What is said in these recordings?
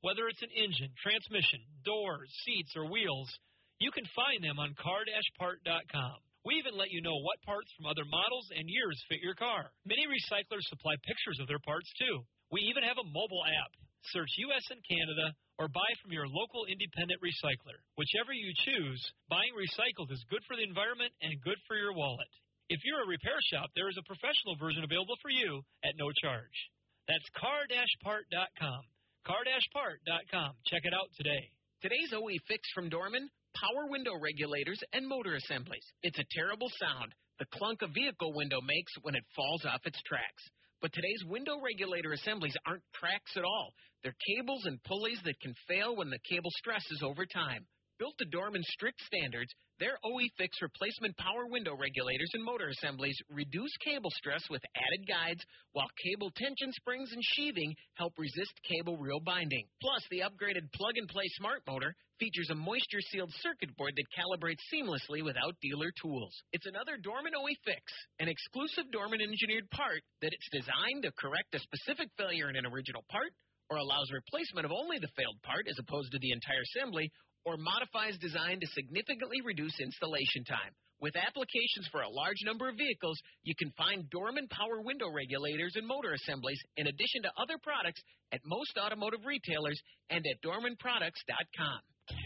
Whether it's an engine, transmission, doors, seats, or wheels, you can find them on car-part.com. We even let you know what parts from other models and years fit your car. Many recyclers supply pictures of their parts, too. We even have a mobile app. Search U.S. and Canada or buy from your local independent recycler. Whichever you choose, buying recycled is good for the environment and good for your wallet. If you're a repair shop, there is a professional version available for you at no charge. That's car-part.com. Car-part.com. Check it out today. Today's OE Fix from Dorman, power window regulators and motor assemblies. It's a terrible sound, the clunk a vehicle window makes when it falls off its tracks. But today's window regulator assemblies aren't tracks at all. They're cables and pulleys that can fail when the cable stresses over time. Built to Dorman's strict standards, their OE Fix replacement power window regulators and motor assemblies reduce cable stress with added guides, while cable tension springs and sheathing help resist cable reel binding. Plus, the upgraded plug-and-play smart motor features a moisture-sealed circuit board that calibrates seamlessly without dealer tools. It's another Dorman OE Fix, an exclusive Dorman-engineered part that it's designed to correct a specific failure in an original part, or allows replacement of only the failed part as opposed to the entire assembly, or modifies design to significantly reduce installation time. With applications for a large number of vehicles, you can find Dorman power window regulators and motor assemblies in addition to other products at most automotive retailers and at dormanproducts.com.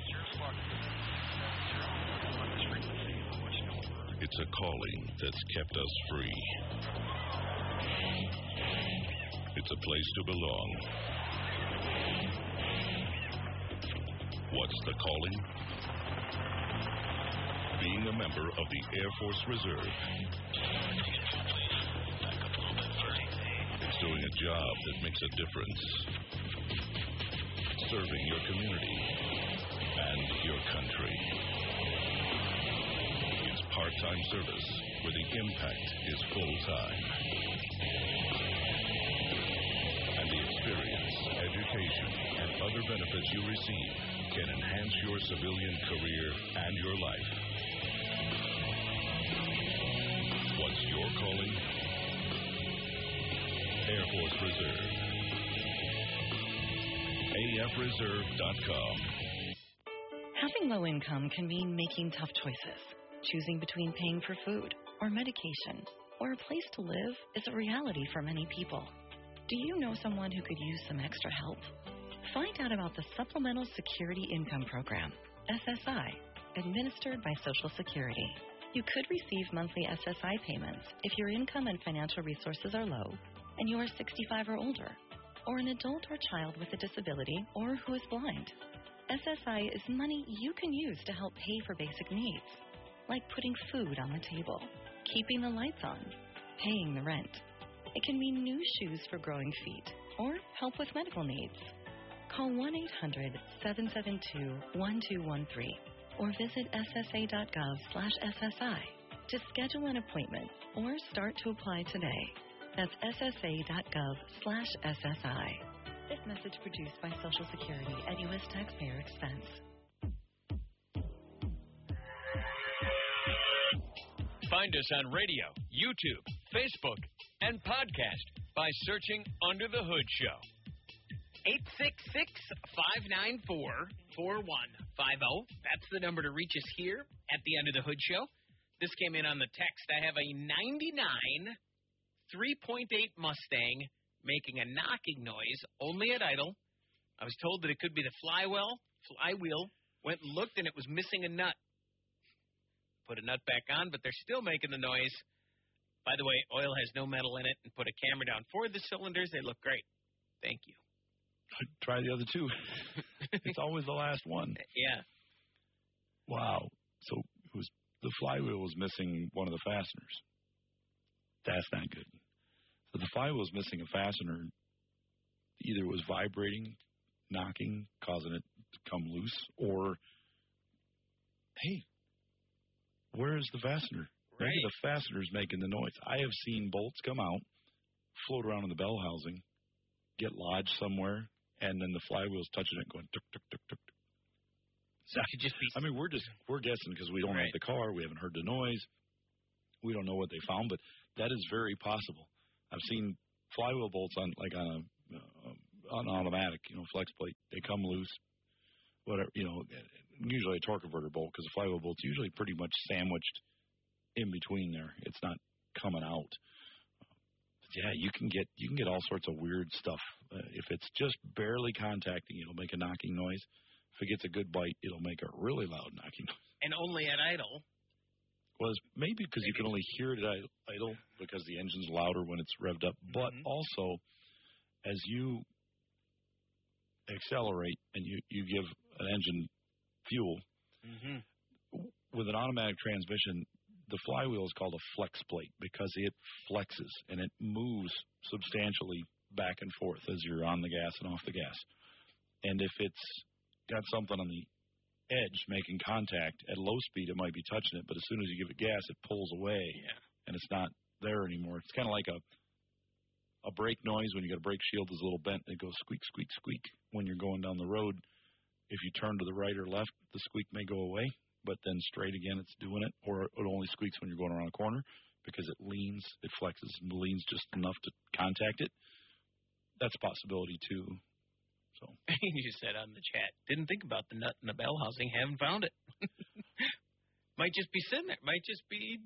It's a calling that's kept us free. It's a place to belong. What's the calling? Being a member of the Air Force Reserve. It's doing a job that makes a difference. Serving your community and your country. It's part-time service where the impact is full-time. And the experience, education, and other benefits you receive can enhance your civilian career and your life. What's your calling? Air Force Reserve. AFReserve.com. Having low income can mean making tough choices. Choosing between paying for food or medication or a place to live is a reality for many people. Do you know someone who could use some extra help? Find out about the Supplemental Security Income Program, SSI, administered by Social Security. You could receive monthly SSI payments if your income and financial resources are low and you are 65 or older, or an adult or child with a disability or who is blind. SSI is money you can use to help pay for basic needs, like putting food on the table, keeping the lights on, paying the rent. It can mean new shoes for growing feet or help with medical needs. Call 1-800-772-1213 or visit ssa.gov/SSI to schedule an appointment or start to apply today. That's ssa.gov/SSI. This message produced by Social Security at U.S. taxpayer expense. Find us on radio, YouTube, Facebook, and podcast by searching Under the Hood Show. 866-594-4150. That's the number to reach us here at the Under the Hood Show. This came in on the text. I have a 99 3.8 Mustang making a knocking noise only at idle. I was told that it could be the flywheel. Went and looked, and it was missing a nut. Put a nut back on, but they're still making the noise. By the way, oil has no metal in it, and put a camera down for the cylinders. They look great. Thank you. Try the other two. It's always the last one. Yeah. Wow. So the flywheel was missing one of the fasteners. That's not good. So the flywheel was missing a fastener. Either it was vibrating, knocking, causing it to come loose, or, hey, where is the fastener? Right. Maybe the fastener's making the noise. I have seen bolts come out, float around in the bell housing, get lodged somewhere, and then the flywheel's touching it, going tuk tuk tuk tuk. So it could just be. I mean, we're guessing because we don't have the car, we haven't heard the noise, we don't know what they found, but that is very possible. I've seen flywheel bolts on a on automatic, flex plate, they come loose. Whatever, usually a torque converter bolt, because a flywheel bolt's usually pretty much sandwiched in between there. It's not coming out. But yeah, you can get all sorts of weird stuff. If it's just barely contacting, it'll make a knocking noise. If it gets a good bite, it'll make a really loud knocking noise. And only at idle. Well, maybe because you can only hear it at idle because the engine's louder when it's revved up. But also, as you accelerate and you give an engine fuel, with an automatic transmission, the flywheel is called a flex plate because it flexes and it moves substantially back and forth as you're on the gas and off the gas. And if it's got something on the edge making contact at low speed, it might be touching it, but as soon as you give it gas, it pulls away, and it's not there anymore. It's kind of like a brake noise when you got a brake shield is a little bent, and it goes squeak, squeak, squeak when you're going down the road. If you turn to the right or left, the squeak may go away, but then straight again, it's doing it, or it only squeaks when you're going around a corner because it leans, it flexes and leans just enough to contact it. That's a possibility, too. So you said on the chat, didn't think about the nut in the bell housing, haven't found it. Might just be sitting there. Might just be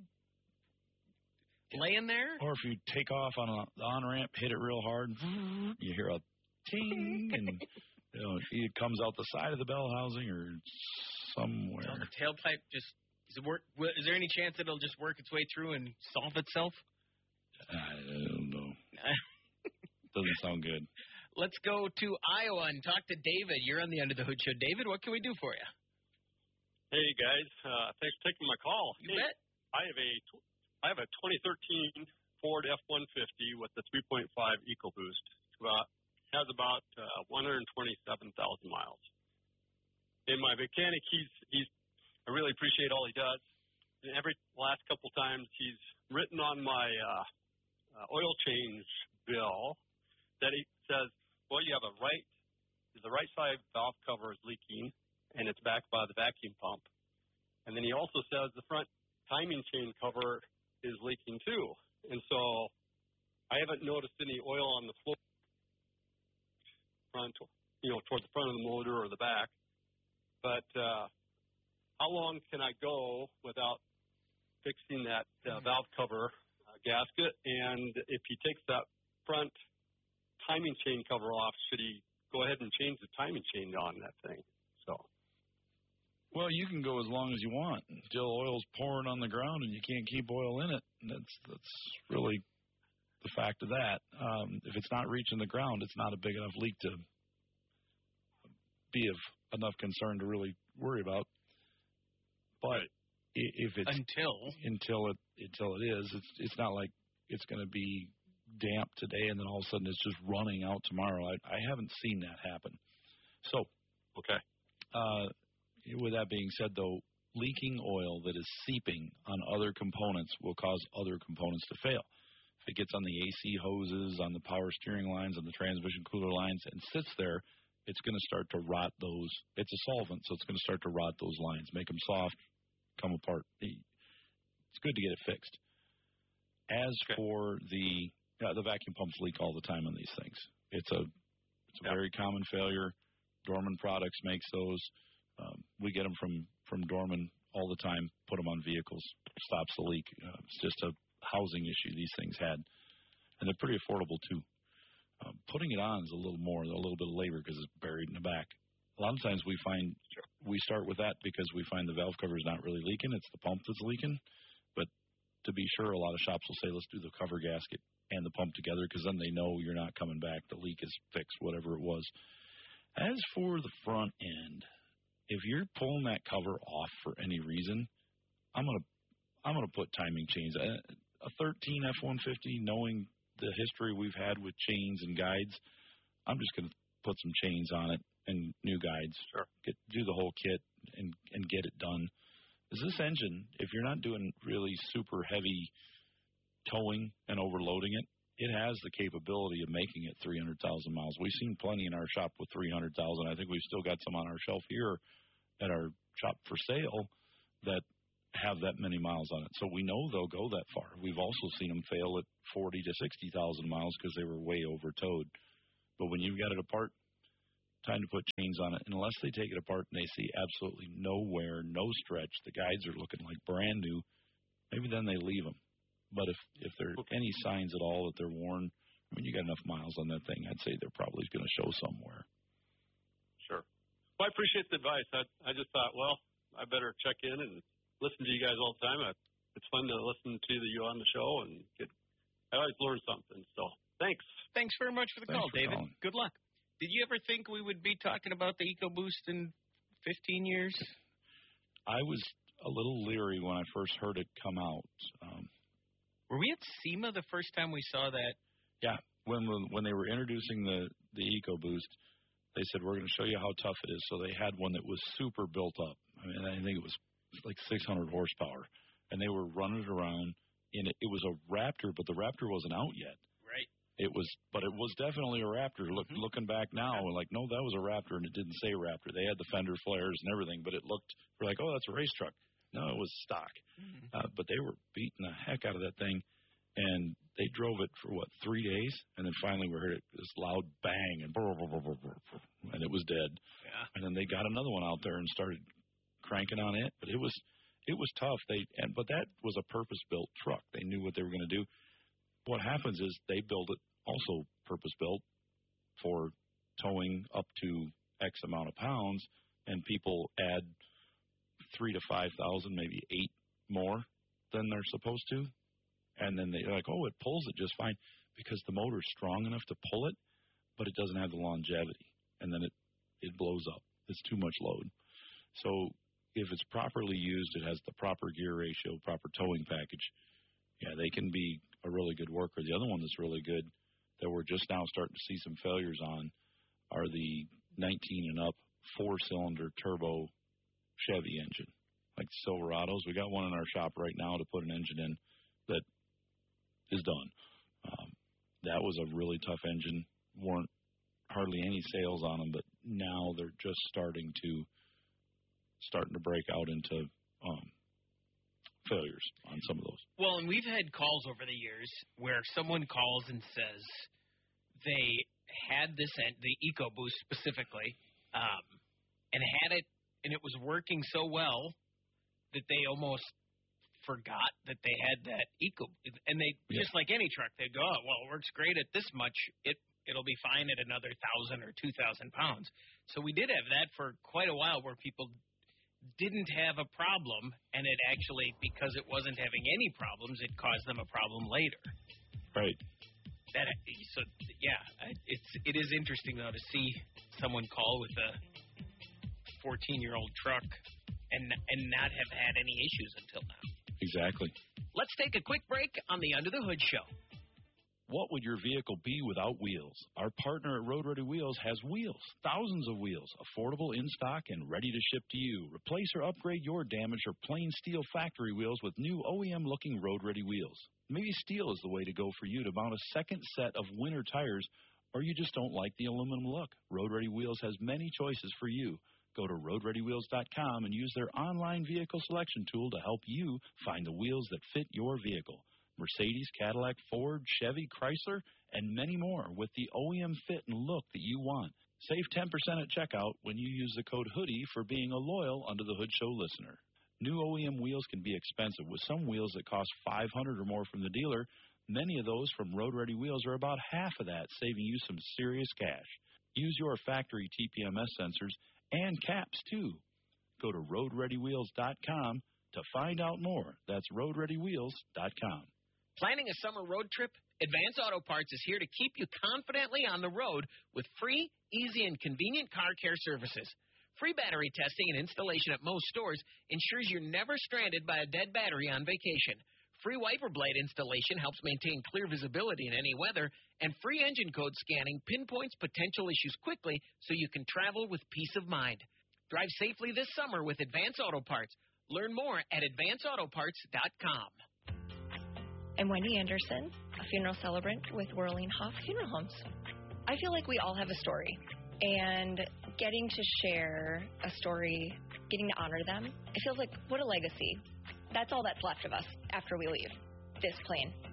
laying there. Or if you take off on the on-ramp, hit it real hard, you hear a ting, and it comes out the side of the bell housing or somewhere. So the tailpipe just, is there any chance it'll just work its way through and solve itself? I don't know. Doesn't sound good. Let's go to Iowa and talk to David. You're on the Under the Hood Show. David, what can we do for you? Hey, guys. Thanks for taking my call. You bet. I have a 2013 Ford F-150 with the 3.5 EcoBoost. Has about 127,000 miles. And my mechanic, I really appreciate all he does. And every last couple times he's written on my oil change bill that he says, well, you have the right side valve cover is leaking, and it's backed by the vacuum pump. And then he also says the front timing chain cover is leaking too. And so I haven't noticed any oil on the floor, toward the front of the motor or the back. But how long can I go without fixing that valve cover gasket? And if he takes that front timing chain cover off, should he go ahead and change the timing chain on that thing? Well, you can go as long as you want until oil's pouring on the ground and you can't keep oil in it. That's really the fact of that. If it's not reaching the ground, it's not a big enough leak to be of enough concern to really worry about. But if it's until it is, it's not like it's going to be damp today and then all of a sudden it's just running out tomorrow. I haven't seen that happen. So, with that being said, though, leaking oil that is seeping on other components will cause other components to fail. If it gets on the AC hoses, on the power steering lines, on the transmission cooler lines, and sits there, it's going to start to rot those. It's a solvent, so it's going to start to rot those lines, make them soft, come apart. It's good to get it fixed. As for the vacuum pumps leak all the time on these things. It's a very common failure. Dorman Products makes those. We get them from Dorman all the time. Put them on vehicles. Stops the leak. It's just a housing issue these things had, and they're pretty affordable too. Putting it on is a little bit of labor because it's buried in the back. A lot of times we find we start with that because we find the valve cover is not really leaking. It's the pump that's leaking. But to be sure, a lot of shops will say, let's do the cover gasket and the pump together because then they know you're not coming back. The leak is fixed, whatever it was. As for the front end, if you're pulling that cover off for any reason, I'm gonna put timing chains. A 13 F-150, knowing the history we've had with chains and guides, I'm just gonna put some chains on it and new guides. Sure. Do the whole kit and get it done. Because this engine, if you're not doing really super heavy towing and overloading it, it has the capability of making it 300,000 miles. We've seen plenty in our shop with 300,000. I think we've still got some on our shelf here at our shop for sale that have that many miles on it. So we know they'll go that far. We've also seen them fail at 40 to 60,000 miles because they were way over towed. But when you've got it apart, time to put chains on it. Unless they take it apart and they see absolutely no wear, no stretch, the guides are looking like brand new, maybe then they leave them. But if there are any signs at all that they're worn, I mean, you got enough miles on that thing, I'd say they're probably going to show somewhere. Sure. Well, I appreciate the advice. I just thought, well, I better check in and listen to you guys all the time. It's fun to listen to you on the show, and I always learn something. So thanks. Thanks very much for the call, David. Calling. Good luck. Did you ever think we would be talking about the EcoBoost in 15 years? I was a little leery when I first heard it come out. Were we at SEMA the first time we saw that? Yeah, when they were introducing the EcoBoost, they said, we're going to show you how tough it is. So they had one that was super built up. I mean, I think it was like 600 horsepower. And they were running it around in it. It was a Raptor, but the Raptor wasn't out yet. Right. But it was definitely a Raptor. Looking back now, we're like, no, that was a Raptor, and it didn't say Raptor. They had the fender flares and everything, but we're like, oh, that's a race truck. No, it was stock. But they were beating the heck out of that thing, and they drove it for, 3 days? And then finally we heard this loud bang, and and it was dead. Yeah. And then they got another one out there and started cranking on it, but it was tough. But that was a purpose-built truck. They knew what they were going to do. What happens is they build it also purpose-built for towing up to X amount of pounds, and people add 3,000 to 5,000, maybe 8 more than they're supposed to. And then they're like, oh, it pulls it just fine because the motor's strong enough to pull it, but it doesn't have the longevity. And then it blows up. It's too much load. So if it's properly used, it has the proper gear ratio, proper towing package. Yeah, they can be a really good worker. The other one that's really good that we're just now starting to see some failures on are the 19 and up 4-cylinder turbo Chevy engine, like Silverados. We got one in our shop right now to put an engine in that is done. That was a really tough engine. Weren't hardly any sales on them, but now they're just starting to break out into failures on some of those. Well, and we've had calls over the years where someone calls and says they had the EcoBoost specifically, and had it, and it was working so well that they almost forgot that they had that and they just like any truck, they'd go, oh, well, it works great at this much, it'll be fine at another 1,000 or 2,000 pounds. So we did have that for quite a while where people didn't have a problem, and it actually, because it wasn't having any problems, it caused them a problem later. Right. It is interesting though to see someone call with a 14-year-old truck and not have had any issues until now. Exactly. Let's take a quick break on the Under the Hood Show. What would your vehicle be without wheels? Our partner at Road Ready Wheels has wheels, thousands of wheels, affordable in stock and ready to ship to you. Replace or upgrade your damaged or plain steel factory wheels with new OEM-looking Road Ready Wheels. Maybe steel is the way to go for you to mount a second set of winter tires, or you just don't like the aluminum look. Road Ready Wheels has many choices for you. Go to roadreadywheels.com and use their online vehicle selection tool to help you find the wheels that fit your vehicle. Mercedes, Cadillac, Ford, Chevy, Chrysler, and many more with the OEM fit and look that you want. Save 10% at checkout when you use the code HOODIE for being a loyal Under the Hood Show listener. New OEM wheels can be expensive, with some wheels that cost $500 or more from the dealer. Many of those from Road Ready Wheels are about half of that, saving you some serious cash. Use your factory TPMS sensors and caps, too. Go to roadreadywheels.com to find out more. That's roadreadywheels.com. Planning a summer road trip? Advance Auto Parts is here to keep you confidently on the road with free, easy, and convenient car care services. Free battery testing and installation at most stores ensures you're never stranded by a dead battery on vacation. Free wiper blade installation helps maintain clear visibility in any weather, and free engine code scanning pinpoints potential issues quickly so you can travel with peace of mind. Drive safely this summer with Advance Auto Parts. Learn more at advanceautoparts.com. I'm Wendy Anderson, a funeral celebrant with Whirling Hoff Funeral Homes. I feel like we all have a story, and getting to share a story, getting to honor them, it feels like, what a legacy. That's all that's left of us after we leave this plane.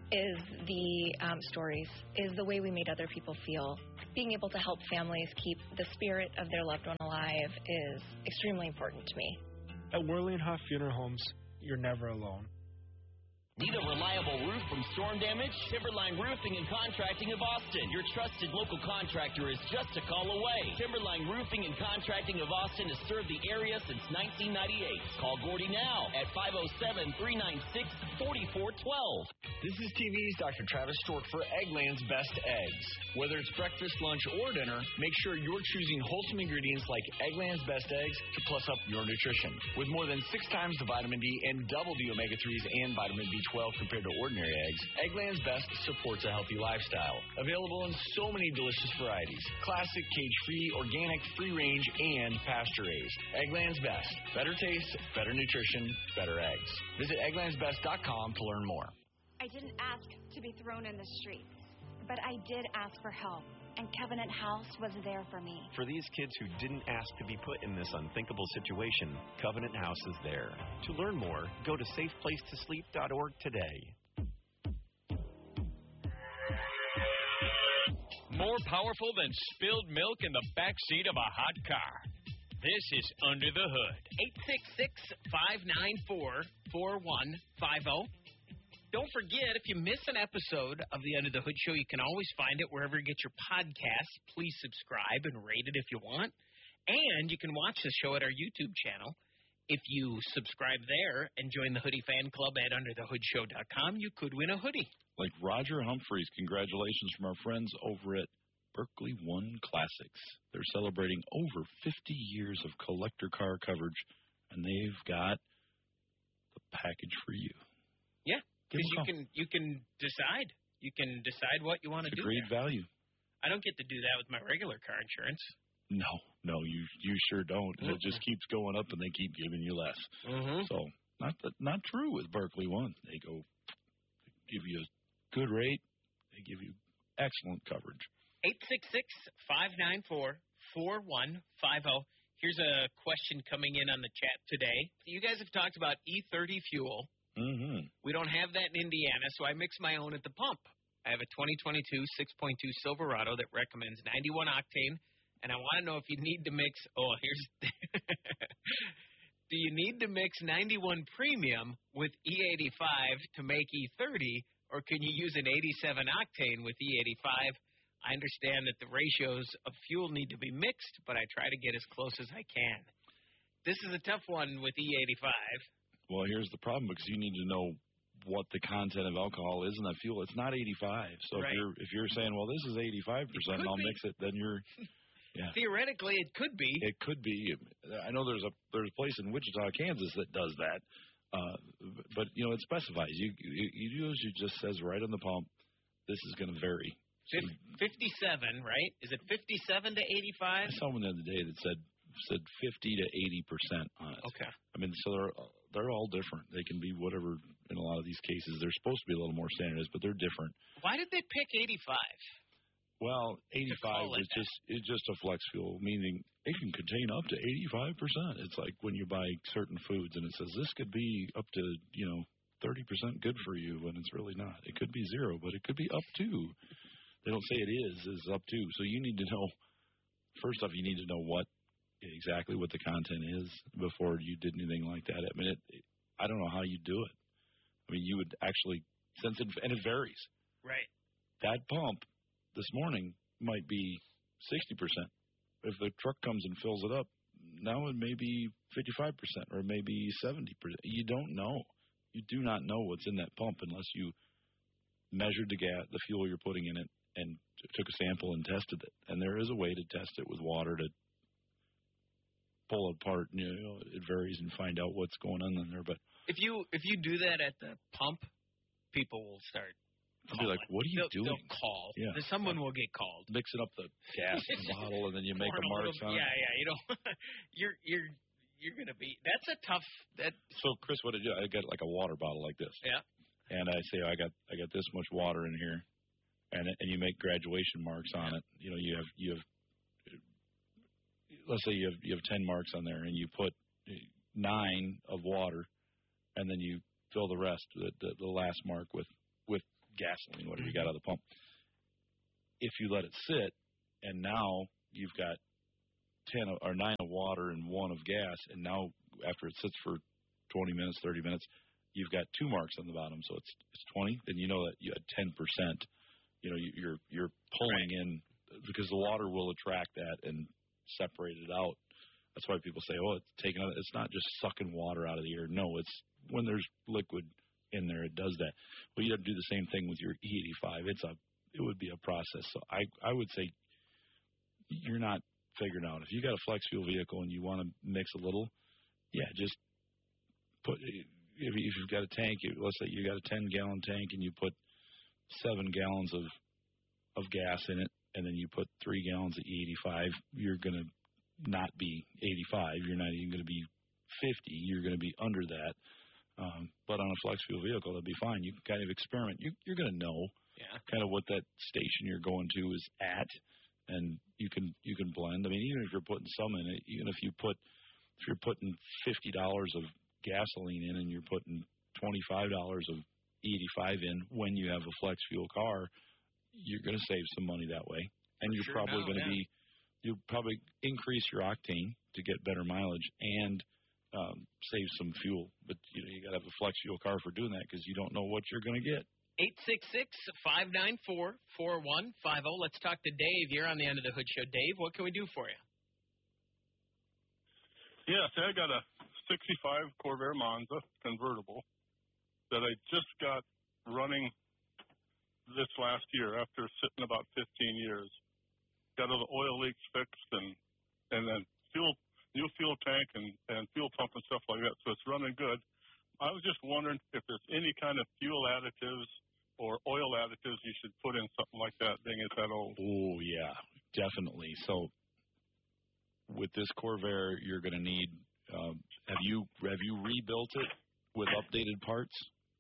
is the stories, is the way we made other people feel. Being able to help families keep the spirit of their loved one alive is extremely important to me. At Worley and Hoff Funeral Homes, you're never alone. Need a reliable roof from storm damage? Timberline Roofing and Contracting of Austin. Your trusted local contractor is just a call away. Timberline Roofing and Contracting of Austin has served the area since 1998. Call Gordy now at 507-396-4412. This is TV's Dr. Travis Stork for Eggland's Best Eggs. Whether it's breakfast, lunch, or dinner, make sure you're choosing wholesome ingredients like Eggland's Best Eggs to plus up your nutrition. With more than 6 times the vitamin D and double the omega-3s and vitamin B12 compared to ordinary eggs, Eggland's Best supports a healthy lifestyle. Available in so many delicious varieties. Classic, cage-free, organic, free-range, and pasture-raised. Eggland's Best. Better taste, better nutrition, better eggs. Visit egglandsbest.com to learn more. I didn't ask to be thrown in the streets, but I did ask for help, and Covenant House was there for me. For these kids who didn't ask to be put in this unthinkable situation, Covenant House is there. To learn more, go to safeplacetosleep.org today. More powerful than spilled milk in the backseat of a hot car. This is Under the Hood. 866-594-4150. Don't forget, if you miss an episode of the Under the Hood Show, you can always find it wherever you get your podcasts. Please subscribe and rate it if you want. And you can watch the show at our YouTube channel. If you subscribe there and join the Hoodie Fan Club at underthehoodshow.com, you could win a hoodie. Like Roger Humphreys, congratulations from our friends over at Berkeley One Classics. They're celebrating over 50 years of collector car coverage, and they've got the package for you. Yeah. Because you can decide. You can decide what you want to do. It's a great value. I don't get to do that with my regular car insurance. No, you sure don't. And it just keeps going up, and they keep giving you less. Mm-hmm. So not true with Berkeley One. They give you a good rate. They give you excellent coverage. 866-594-4150. Here's a question coming in on the chat today. You guys have talked about E30 fuel. Mm-hmm. We don't have that in Indiana, so I mix my own at the pump. I have a 2022 6.2 Silverado that recommends 91 octane, and I want to know if you need to mix. Oh, here's. Do you need to mix 91 Premium with E85 to make E30, or can you use an 87 octane with E85? I understand that the ratios of fuel need to be mixed, but I try to get as close as I can. This is a tough one with E85. Well, here's the problem, because you need to know what the content of alcohol is in that fuel. It's not 85. So right. if you're saying, well, this is 85% and I'll mix it, then you're yeah. Theoretically, it could be. It could be. I know there's a place in Wichita, Kansas that does that. But it specifies. It just says right on the pump, this is going to vary. 57, right? Is it 57 to 85? I saw one the other day that said 50 to 80% on it. Okay. I mean, so they're all different. They can be whatever in a lot of these cases. They're supposed to be a little more standardized, but they're different. Why did they pick 85? Well, 85 is just a flex fuel, meaning it can contain up to 85%. It's like when you buy certain foods and it says this could be up to 30% good for you, when it's really not. It could be 0, but it could be up to. They don't say it is up to. So you need to know. First off, you need to know exactly what the content is before you did anything like that. I mean, I don't know how you do it. I mean, you would actually sense it, and it varies. Right. That pump this morning might be 60%. If the truck comes and fills it up, now it may be 55% or maybe 70%. You don't know. You do not know what's in that pump unless you measured the fuel you're putting in it and took a sample and tested it. And there is a way to test it with water to pull it apart. It varies and find out what's going on in there. But if you do that at the pump, people will start. They'll be like, "What are you doing?" They'll call. Yeah. Someone will get called. Mixing up the gas bottle and then you make a mark on it. Yeah. You're gonna be. That's a tough. So Chris, what did you? I got like a water bottle like this. Yeah. And I say I got this much water in here, and you make graduation marks on it. You have. Let's say you have 10 marks on there, and you put 9 of water, and then you fill the rest, the last mark with gasoline, whatever you got out of the pump. If you let it sit, and now you've got 9 of water and 1 of gas, and now after it sits for 20 minutes, 30 minutes, you've got 2 marks on the bottom, so it's 20. Then you know that you had 10%. You know, you're pulling in because the water will attract that and separate it out. That's why people say, "Oh, it's taking out." It's not just sucking water out of the air. No, it's when there's liquid in there, it does that. Well, you have to do the same thing with your E85. It would be a process. So I would say you're not figured out. If you got a flex fuel vehicle and you want to mix a little, yeah, just put. If you've got a tank, let's say you got a 10-gallon tank and you put 7 gallons of gas in it, and then you put 3 gallons of E85, you're going to not be 85. You're not even going to be 50. You're going to be under that. But on a flex fuel vehicle, that'd be fine. You can kind of experiment. You're going to know kind of what that station you're going to is at, and you can blend. I mean, even if you're putting some in it, even if you're putting $50 of gasoline in and you're putting $25 of E85 in when you have a flex fuel car, you're going to save some money that way. And you'll probably increase your octane to get better mileage and save some fuel. But you got to have a flex fuel car for doing that because you don't know what you're going to get. 866-594-4150. Let's talk to Dave. You're on the End of the Hood Show. Dave, what can we do for you? Yes, I got a 65 Corvair Monza convertible that I just got running this last year after sitting about 15 years. Got all the oil leaks fixed and then new fuel tank and fuel pump and stuff like that, so it's running good. I was just wondering if there's any kind of fuel additives or oil additives you should put in something like that, being it's that old. Oh, yeah, definitely. So with this Corvair, you're going to need have you rebuilt it with updated parts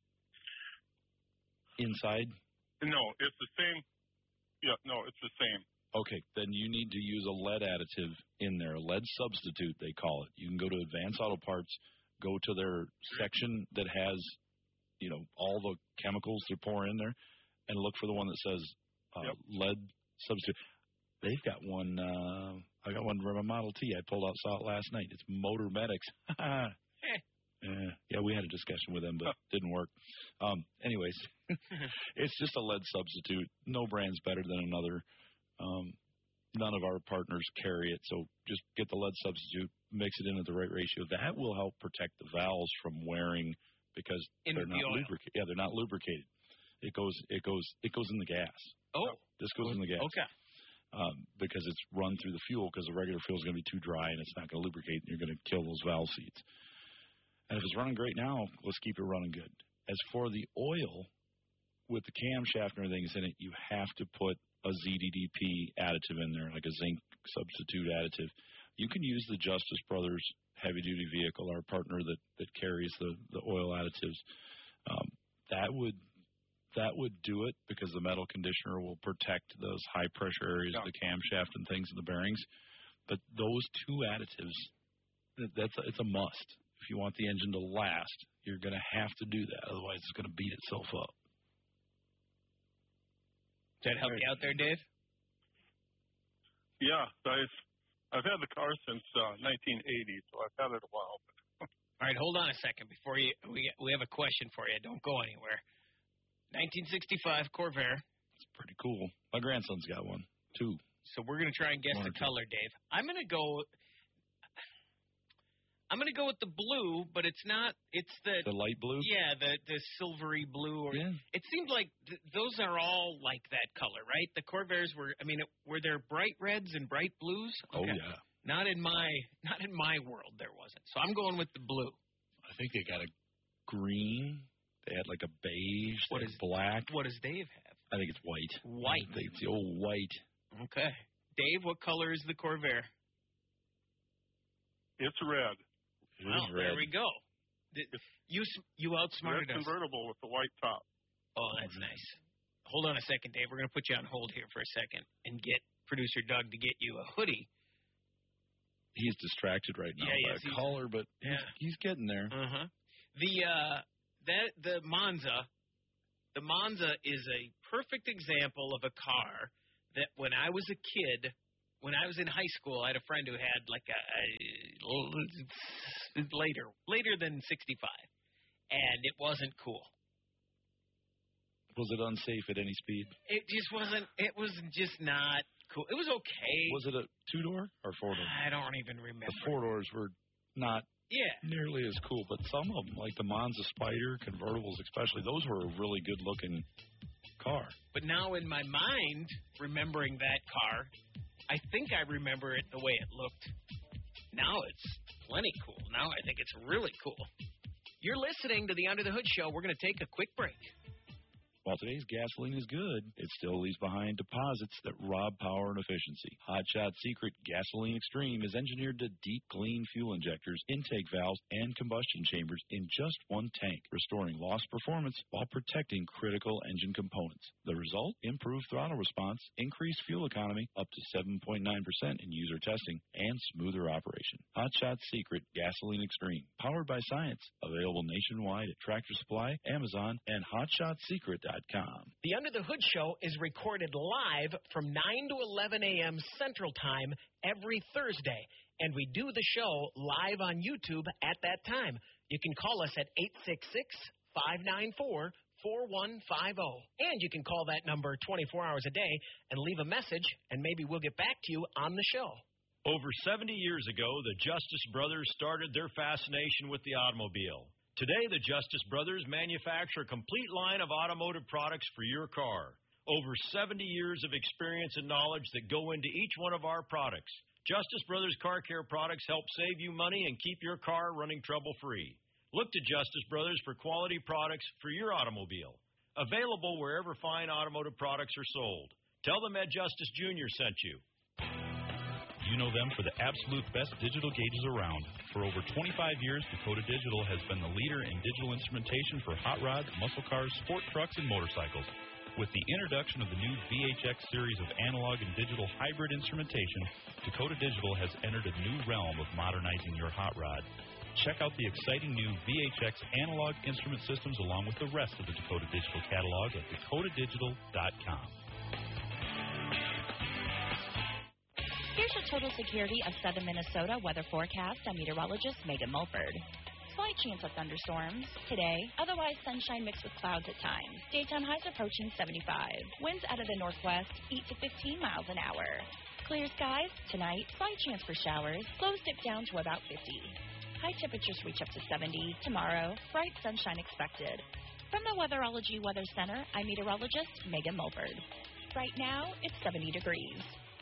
inside? No, it's the same. Yeah, no, it's the same. Okay, then you need to use a lead additive in there, a lead substitute, they call it. You can go to Advanced Auto Parts, go to their section that has, all the chemicals they're pouring in there, and look for the one that says lead substitute. They've got one. I got one from a Model T. I saw it last night. It's Motor Medics. Yeah, we had a discussion with them, but it didn't work. Anyways, it's just a lead substitute. No brand's better than another. None of our partners carry it, so just get the lead substitute, mix it in at the right ratio. That will help protect the valves from wearing because they're not lubricated. Yeah, they're not lubricated. It goes in the gas. Oh, this goes in the gas. Okay. Because it's run through the fuel, because the regular fuel is going to be too dry and it's not going to lubricate, and you're going to kill those valve seats. And if it's running great now, let's keep it running good. As for the oil, with the camshaft and everything in it, you have to put a ZDDP additive in there, like a zinc substitute additive. You can use the Justice Brothers heavy-duty vehicle, our partner that carries the oil additives. That would do it because the metal conditioner will protect those high-pressure areas of the camshaft and things in the bearings. But those 2 additives, it's a must. If you want the engine to last, you're going to have to do that. Otherwise, it's going to beat itself up. Does that help you out there, Dave? Yeah, I've had the car since 1980, so I've had it a while. All right, hold on a second before we have a question for you. Don't go anywhere. 1965 Corvair. It's pretty cool. My grandson's got one, too. So we're going to try and guess the color, Dave. I'm going to go with the blue, but it's not. It's the light blue. Yeah, the silvery blue. It seemed like those are all like that color, right? The Corvairs were. I mean, were there bright reds and bright blues? Okay. Oh yeah. Not in my world. There wasn't. So I'm going with the blue. I think they got a green. They had like a beige. What is black? What does Dave have? I think it's white. White. I think it's the old white. Okay. Dave, what color is the Corvair? It's red. Well, there we go. You outsmarted us. Red convertible with the white top. Oh, that's nice. Hold on a second, Dave. We're going to put you on hold here for a second and get producer Doug to get you a hoodie. He's distracted right now by a caller, but he's getting there. Uh-huh. The Monza, The Monza is a perfect example of a car that when I was a kid, when I was in high school, I had a friend who had like later than 65, and it wasn't cool. Was it unsafe at any speed? It just wasn't. It was just not cool. It was okay. Was it a 2-door or 4-door? I don't even remember. The 4-doors were not nearly as cool, but some of them, like the Monza Spider, convertibles especially, those were a really good-looking car. But now in my mind, remembering that car, I think I remember it the way it looked. Now it's plenty cool. Now I think it's really cool. You're listening to the Under the Hood Show. We're going to take a quick break. While today's gasoline is good, it still leaves behind deposits that rob power and efficiency. Hot Shot Secret Gasoline Extreme is engineered to deep clean fuel injectors, intake valves, and combustion chambers in just one tank, restoring lost performance while protecting critical engine components. The result? Improved throttle response, increased fuel economy up to 7.9% in user testing, and smoother operation. Hot Shot Secret Gasoline Extreme, powered by science, available nationwide at Tractor Supply, Amazon, and HotShotSecret.com. The Under the Hood Show is recorded live from 9 to 11 a.m. Central Time every Thursday, and we do the show live on YouTube at that time. You can call us at 866-594-4150, and you can call that number 24 hours a day and leave a message, and maybe we'll get back to you on the show. Over 70 years ago, the Justice Brothers started their fascination with the automobile. Today, the Justice Brothers manufacture a complete line of automotive products for your car. Over 70 years of experience and knowledge that go into each one of our products. Justice Brothers Car Care products help save you money and keep your car running trouble-free. Look to Justice Brothers for quality products for your automobile. Available wherever fine automotive products are sold. Tell them Ed Justice Jr. sent you. You know them for the absolute best digital gauges around. For over 25 years, Dakota Digital has been the leader in digital instrumentation for hot rods, muscle cars, sport trucks, and motorcycles. With the introduction of the new VHX series of analog and digital hybrid instrumentation, Dakota Digital has entered a new realm of modernizing your hot rod. Check out the exciting new VHX analog instrument systems along with the rest of the Dakota Digital catalog at dakotadigital.com. Here's your total security of southern Minnesota weather forecast. I'm meteorologist Megan Mulford. Slight chance of thunderstorms today, otherwise sunshine mixed with clouds at times. Daytime highs approaching 75. Winds out of the northwest, 8 to 15 miles an hour. Clear skies tonight, slight chance for showers. Lows dip down to about 50. High temperatures reach up to 70. Tomorrow, bright sunshine expected. From the Weatherology Weather Center, I'm meteorologist Megan Mulford. Right now, it's 70 degrees.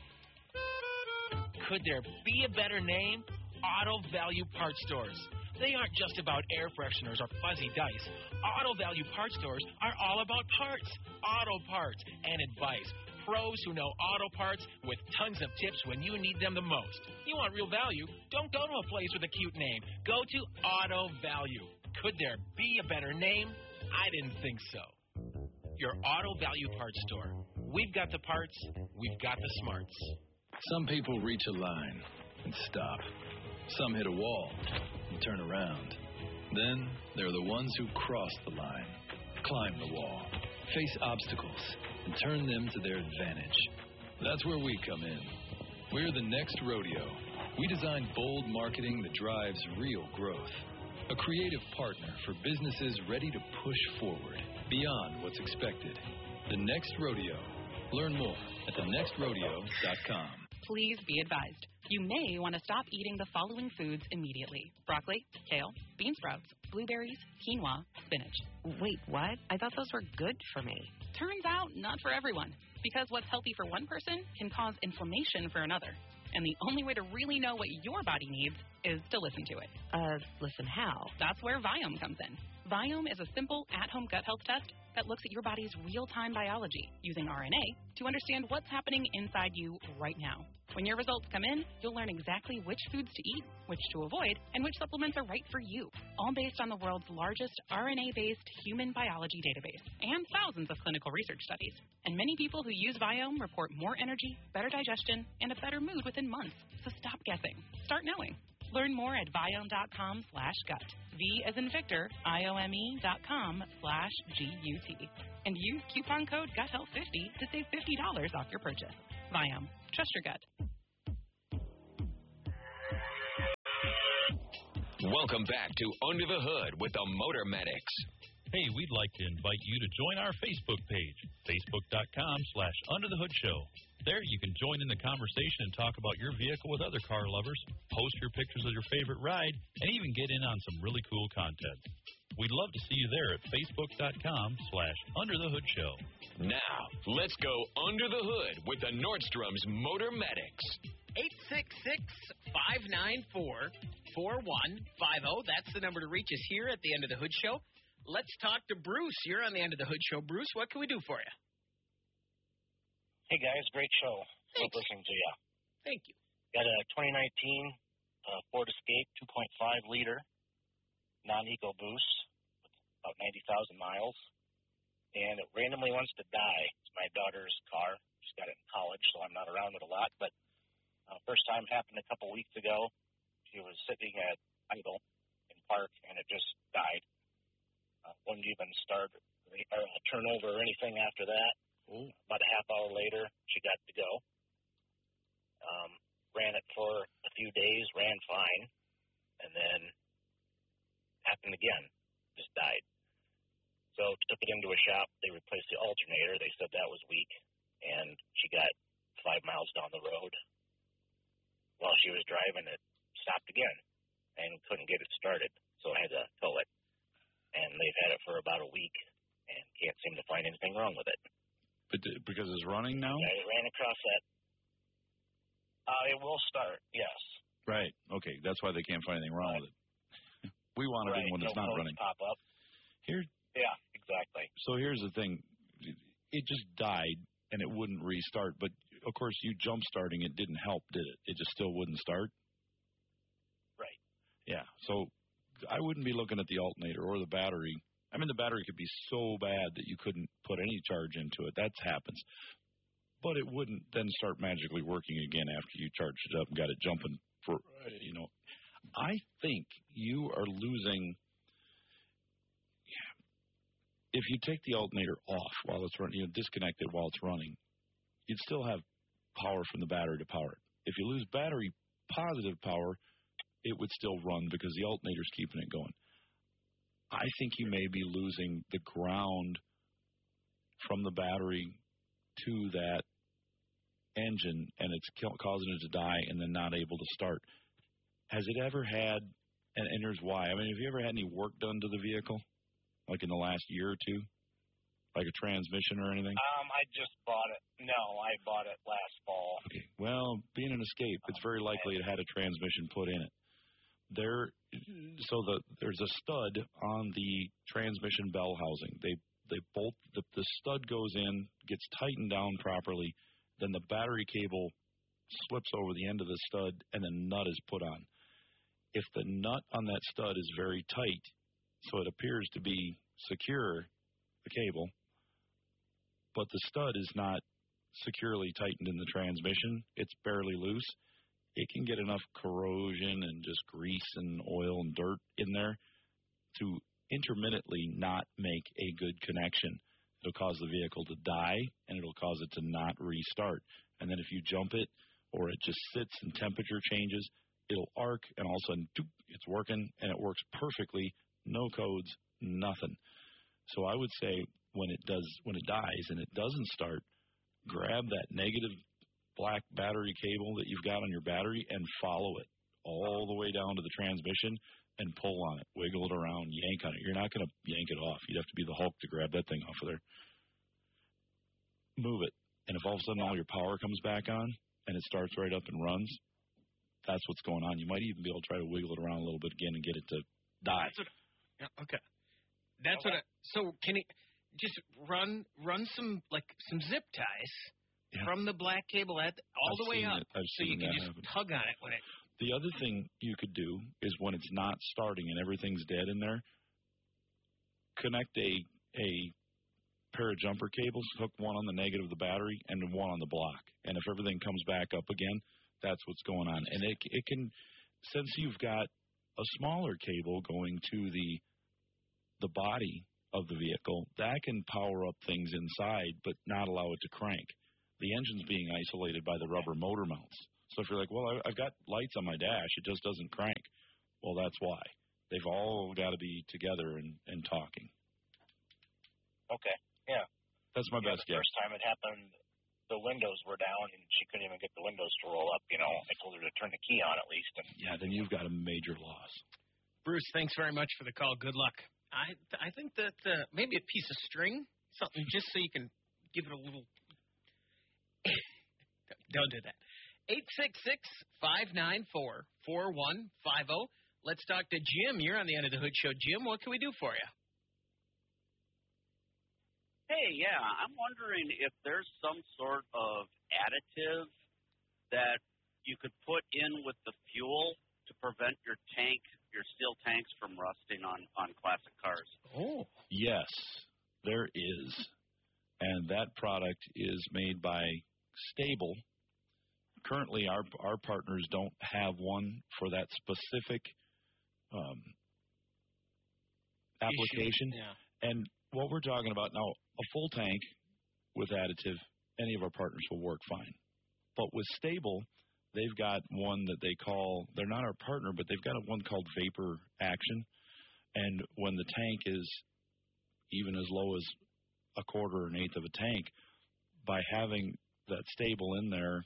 Could there be a better name? Auto Value Parts Stores. They aren't just about air fresheners or fuzzy dice. Auto Value Parts Stores are all about parts, auto parts, and advice. Pros who know auto parts with tons of tips when you need them the most. You want real value? Don't go to a place with a cute name. Go to Auto Value. Could there be a better name? I didn't think so. Your Auto Value Parts Store. We've got the parts. We've got the smarts. Some people reach a line and stop. Some hit a wall and turn around. Then there are the ones who cross the line, climb the wall, face obstacles, and turn them to their advantage. That's where we come in. We're the next rodeo. We design bold marketing that drives real growth. A creative partner for businesses ready to push forward beyond what's expected. The Next Rodeo. Learn more at thenextrodeo.com. Please be advised. You may want to stop eating the following foods immediately. Broccoli, kale, bean sprouts, blueberries, quinoa, spinach. Wait, what? I thought those were good for me. Turns out, not for everyone. Because what's healthy for one person can cause inflammation for another. And the only way to really know what your body needs is to listen to it. Listen how? That's where Viome comes in. Viome is a simple at-home gut health test that looks at your body's real-time biology using RNA to understand what's happening inside you right now. When your results come in, you'll learn exactly which foods to eat, which to avoid, and which supplements are right for you, all based on the world's largest RNA-based human biology database and thousands of clinical research studies. And many people who use Viome report more energy, better digestion, and a better mood within months. So stop guessing. Start knowing. Learn more at Viome.com/gut. V as in Victor, IOME.com/GUT. and use coupon code GUTHEALTH50 to save $50 off your purchase. Viome. Trust your gut. Welcome back to Under the Hood with the Motor Medics. Hey, we'd like to invite you to join our Facebook page, facebook.com/UnderTheHoodShow. There you can join in the conversation and talk about your vehicle with other car lovers, post your pictures of your favorite ride, and even get in on some really cool content. We'd love to see you there at facebook.com/UnderTheHoodShow. Now, let's go under the hood with the Nordstrom's Motor Medics. 866-594-4150. That's the number to reach us here at the End of the Hood Show. Let's talk to Bruce. You're on the End of the Hood Show. Bruce, what can we do for you? Hey, guys. Great show. Love listening to you. Thank you. Got a 2019 Ford Escape 2.5-liter non-eco boost with about 90,000 miles. And it randomly wants to die. It's my daughter's car. She's got it in college, so I'm not around it a lot. But first time happened a couple weeks ago. She was sitting at idle in park, and it just died. Wouldn't even start or turn over or anything after that. Ooh. About a half hour later, she got to go. Ran it for a few days, ran fine, and then happened again, just died. So took it into a shop. They replaced the alternator. They said that was weak, and she got 5 miles down the road. While she was driving, it stopped again and couldn't get it started, so I had to tow it. And they've had it for about a week and can't seem to find anything wrong with it. But because it's running now? I ran across that. It will start, yes. Right. Okay. That's why they can't find anything wrong with it. We want it in when it's not running. Pop up. Here. Yeah, exactly. So here's the thing. It just died, and it wouldn't restart. But, of course, you jump-starting it didn't help, did it? It just still wouldn't start? Right. Yeah. So I wouldn't be looking at the alternator or the battery. I mean, the battery could be so bad that you couldn't put any charge into it. That happens. But it wouldn't then start magically working again after you charged it up and got it jumping for, I think you are losing. If you take the alternator off while it's running, disconnect it while it's running, you'd still have power from the battery to power it. If you lose battery positive power, it would still run because the alternator's keeping it going. I think you may be losing the ground from the battery to that engine, and it's causing it to die and then not able to start. Has it ever had, and here's why, have you ever had any work done to the vehicle, like in the last year or two? Like a transmission or anything? I just bought it. No, I bought it last fall. Okay. Well, being an Escape, it's very likely it had a transmission put in it. There's a stud on the transmission bell housing. They bolt the stud goes in, gets tightened down properly, then the battery cable slips over the end of the stud, and the nut is put on. If the nut on that stud is very tight, so it appears to be secure, the cable, but the stud is not securely tightened in the transmission, it's barely loose, it can get enough corrosion and just grease and oil and dirt in there to intermittently not make a good connection. It'll cause the vehicle to die, and it'll cause it to not restart. And then if you jump it or it just sits and temperature changes, it'll arc, and all of a sudden, doop, it's working, and it works perfectly, no codes, nothing. So I would say when it dies and it doesn't start, grab that negative black battery cable that you've got on your battery and follow it all the way down to the transmission and pull on it, wiggle it around, yank on it. You're not going to yank it off. You'd have to be the Hulk to grab that thing off of there. Move it. And if all of a sudden all your power comes back on and it starts right up and runs, that's what's going on. You might even be able to try to wiggle it around a little bit again and get it to die. Okay. So can it just run some zip ties from the black cable all the way up, so you can just tug on it when it. The other thing you could do is when it's not starting and everything's dead in there, connect a pair of jumper cables, hook one on the negative of the battery and one on the block. And if everything comes back up again, that's what's going on. And it can, since you've got a smaller cable going to the body of the vehicle, that can power up things inside but not allow it to crank. The engine's being isolated by the rubber motor mounts. So if you're like, well, I've got lights on my dash, it just doesn't crank. Well, that's why. They've all got to be together and talking. Okay, yeah. That's my best guess. The first time it happened, the windows were down, and she couldn't even get the windows to roll up. I told her to turn the key on at least. And yeah, then you've got a major loss. Bruce, thanks very much for the call. Good luck. I think that maybe a piece of string, something just so you can give it a little. Don't do that. 866-594-4150. Let's talk to Jim. You're on the End of the Hood Show. Jim, what can we do for you? Hey, yeah, I'm wondering if there's some sort of additive that you could put in with the fuel to prevent your steel tanks from rusting on classic cars. Oh. Yes, there is. And that product is made by Stable. Currently, our partners don't have one for that specific application. Yeah. And what we're talking about now, a full tank with additive, any of our partners will work fine. But with Stable, they've got one that they call, they're not our partner, but they've got one called Vapor Action. And when the tank is even as low as a quarter or an eighth of a tank, by having that Stable in there,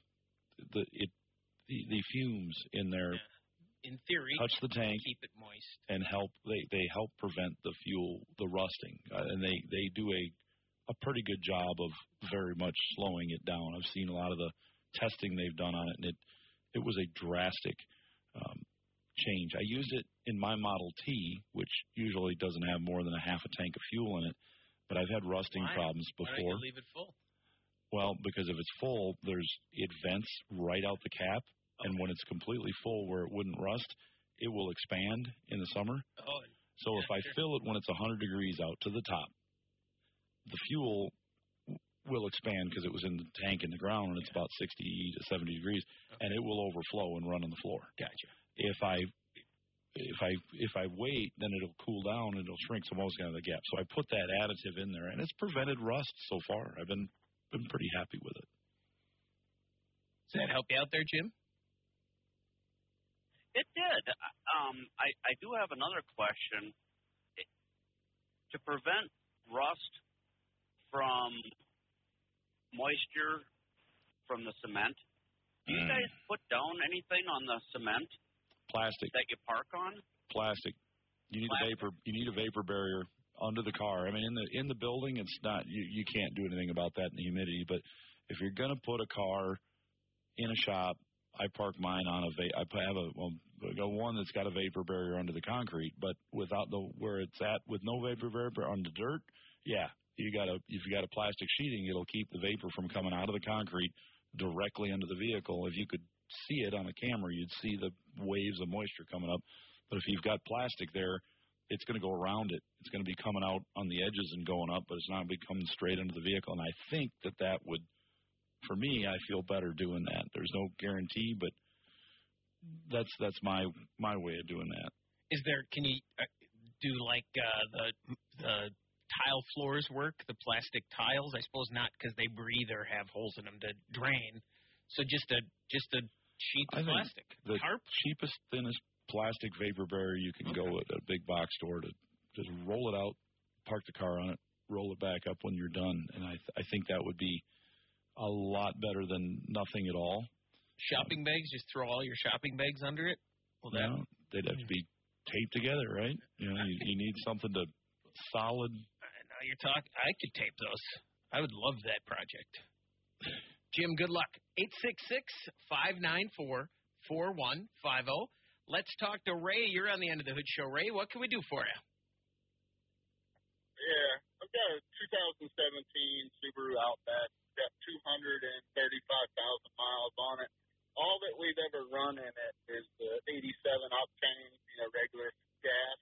the fumes in there, in theory, touch the tank, keep it moist, and help. They help prevent the rusting, and they do a pretty good job of very much slowing it down. I've seen a lot of the testing they've done on it, and it was a drastic change. I used it in my Model T, which usually doesn't have more than a half a tank of fuel in it, but I've had rusting problems before. Why don't you leave it full? Well, because if it's full, it vents right out the cap, and when it's completely full where it wouldn't rust, it will expand in the summer. Oh, so if I fill it when it's 100 degrees out to the top, the fuel will expand because it was in the tank in the ground, and it's about 60 to 70 degrees, and it will overflow and run on the floor. Gotcha. If I wait, then it'll cool down and it'll shrink, so I'm always going to have the gap. So I put that additive in there, and it's prevented rust so far. I've been pretty happy with it. Does that help you out there, Jim? It did. I do have another question. To prevent rust from moisture from the cement, do you guys put down anything on the cement? Plastic. That you park on? Plastic. You need a vapor barrier under the car. I mean, in the building, it's not. You can't do anything about that in the humidity. But if you're going to put a car in a shop, I park mine on I have one that's got a vapor barrier under the concrete, but without where it's at with no vapor barrier on the dirt. Yeah, if you got a plastic sheeting, it'll keep the vapor from coming out of the concrete directly into the vehicle. If you could see it on a camera, you'd see the waves of moisture coming up. But if you've got plastic there, it's going to go around it. It's going to be coming out on the edges and going up, but it's not going to be coming straight into the vehicle. And I think that would, for me, I feel better doing that. There's no guarantee, but that's my way of doing that. Can you do like the tile floors work, the plastic tiles? I suppose not, because they breathe or have holes in them to drain. So just a sheet of plastic. The tarp? Cheapest, thinnest plastic vapor barrier you can go at a big box store to just roll it out, park the car on it, roll it back up when you're done. And I think that would be a lot better than nothing at all. Shopping bags, just throw all your shopping bags under it? Well, no, they'd have to be taped together, right? You need something to solid. Now you're talking. I could tape those. I would love that project. Jim, good luck. 866-594-4150. Let's talk to Ray. You're on the End of the Hood Show. Ray, what can we do for you? Yeah, I've got a 2017 Subaru Outback. Got 235,000 miles on it. All that we've ever run in it is the 87 octane, regular gas.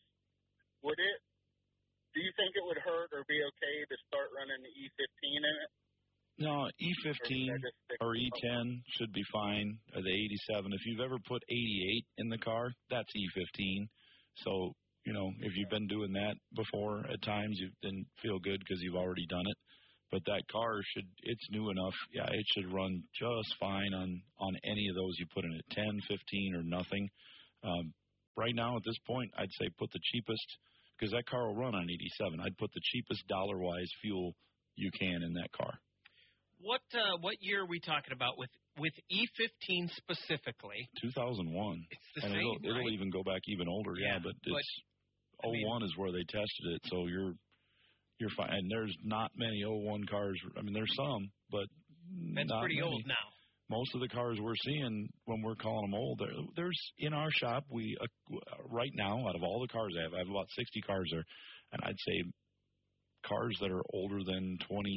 Do you think it would hurt or be okay to start running the E15 in it? No, E15 or E10 should be fine, or the 87. If you've ever put 88 in the car, that's E15. So if you've been doing that before at times, you didn't feel good because you've already done it. But that car it's new enough. Yeah, it should run just fine on any of those you put in it, 10, 15, or nothing. Right now at this point, I'd say put the cheapest, because that car will run on 87. I'd put the cheapest dollar-wise fuel you can in that car. What year are we talking about with E15 specifically? 2001. It's the and same, it'll even go back even older, but it's 01 is where they tested it, so you're fine. And there's not many 01 cars. I mean, there's some, but that's not pretty many. old now. Most of the cars we're seeing when we're calling them old, there's in our shop, we right now, out of all the cars I have about 60 cars there, and I'd say cars that are older than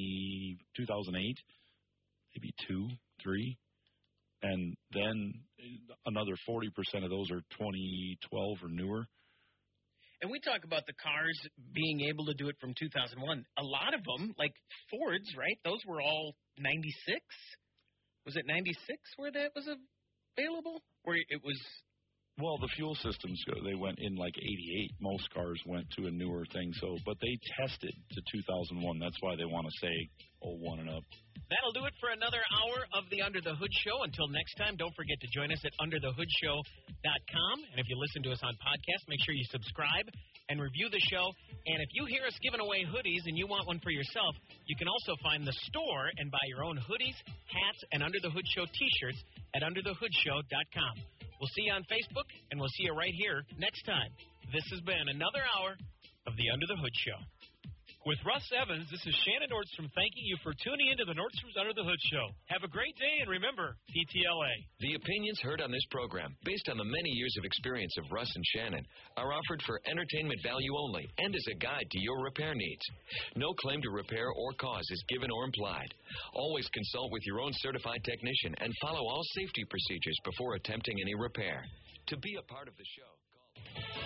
2008, maybe 2, 3, and then another 40% of those are 2012 or newer. And we talk about the cars being able to do it from 2001. A lot of them, like Fords, right? Those were all 96. Was it 96 where that was available? Where it was... Well, the fuel systems, they went in like 88. Most cars went to a newer thing. But they tested to 2001. That's why they want to say 01 and up. That'll do it for another hour of the Under the Hood Show. Until next time, don't forget to join us at underthehoodshow.com. And if you listen to us on podcast, make sure you subscribe and review the show. And if you hear us giving away hoodies and you want one for yourself, you can also find the store and buy your own hoodies, hats, and Under the Hood Show T-shirts at underthehoodshow.com. We'll see you on Facebook, and we'll see you right here next time. This has been another hour of the Under the Hood Show. With Russ Evans, this is Shannon Nordstrom thanking you for tuning into the Nordstrom's Under the Hood Show. Have a great day, and remember, PTLA. The opinions heard on this program, based on the many years of experience of Russ and Shannon, are offered for entertainment value only and as a guide to your repair needs. No claim to repair or cause is given or implied. Always consult with your own certified technician and follow all safety procedures before attempting any repair. To be a part of the show, call...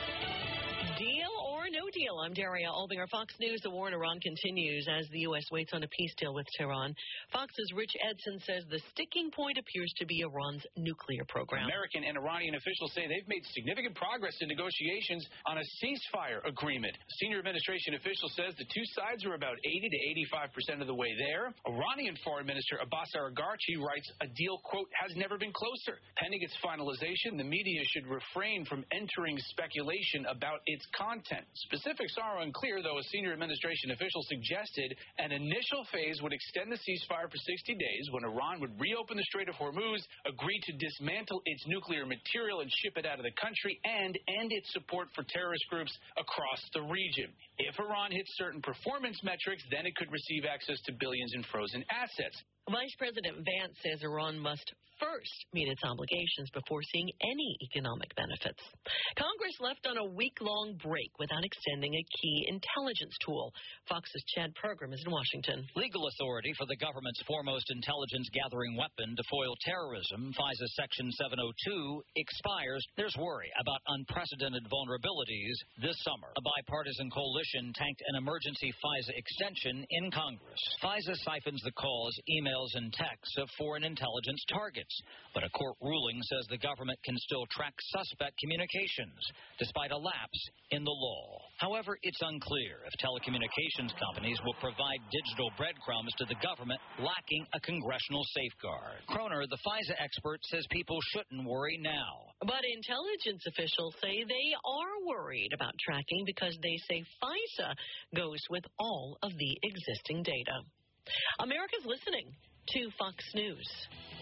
Deal or no deal? I'm Daria Albinger. Fox News. The war in Iran continues as the U.S. waits on a peace deal with Tehran. Fox's Rich Edson says the sticking point appears to be Iran's nuclear program. American and Iranian officials say they've made significant progress in negotiations on a ceasefire agreement. Senior administration official says the two sides are about 80 to 85% of the way there. Iranian Foreign Minister Abbas Araghchi writes a deal, quote, has never been closer. Pending its finalization, the media should refrain from entering speculation about its content. Specifics are unclear, though a senior administration official suggested an initial phase would extend the ceasefire for 60 days when Iran would reopen the Strait of Hormuz, agree to dismantle its nuclear material and ship it out of the country, and end its support for terrorist groups across the region. If Iran hits certain performance metrics, then it could receive access to billions in frozen assets. Vice President Vance says Iran must first meet its obligations before seeing any economic benefits. Congress left on a week-long break without extending a key intelligence tool. Fox's Chad Program is in Washington. Legal authority for the government's foremost intelligence-gathering weapon to foil terrorism, FISA Section 702, expires. There's worry about unprecedented vulnerabilities this summer. A bipartisan coalition tanked an emergency FISA extension in Congress. FISA siphons the calls, emails, and texts of foreign intelligence targets. But a court ruling says the government can still track suspect communications, despite a lapse in the law. However, it's unclear if telecommunications companies will provide digital breadcrumbs to the government lacking a congressional safeguard. Croner, the FISA expert, says people shouldn't worry now. But intelligence officials say they are worried about tracking because they say FISA goes with all of the existing data. America's listening to Fox News.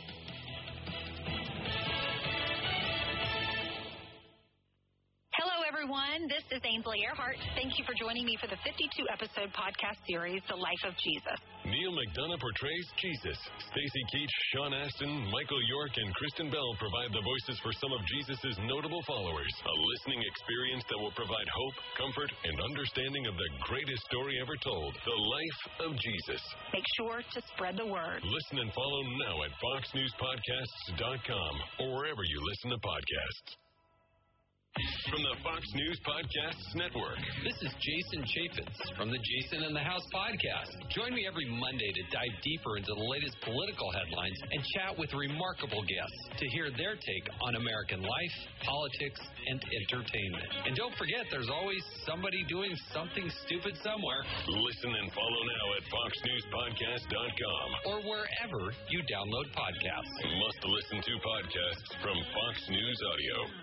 Hello, everyone. This is Ainsley Earhart. Thank you for joining me for the 52-episode podcast series, The Life of Jesus. Neil McDonough portrays Jesus. Stacy Keach, Sean Astin, Michael York, and Kristen Bell provide the voices for some of Jesus' notable followers. A listening experience that will provide hope, comfort, and understanding of the greatest story ever told, The Life of Jesus. Make sure to spread the word. Listen and follow now at foxnewspodcasts.com or wherever you listen to podcasts. from the Fox News Podcasts Network. This is Jason Chaffetz from the Jason in the House podcast. Join me every Monday to dive deeper into the latest political headlines and chat with remarkable guests to hear their take on American life, politics, and entertainment. And don't forget, there's always somebody doing something stupid somewhere. Listen and follow now at foxnewspodcast.com or wherever you download podcasts. Must listen to podcasts from Fox News Audio.